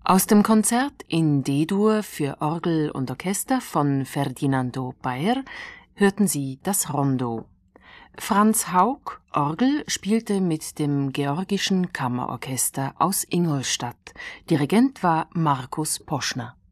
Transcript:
Aus dem Konzert in D-Dur für Orgel und Orchester von Ferdinando Baer hörten Sie das Rondo. Franz Hauck, Orgel, spielte mit dem Georgischen Kammerorchester aus Ingolstadt. Dirigent war Markus Poschner.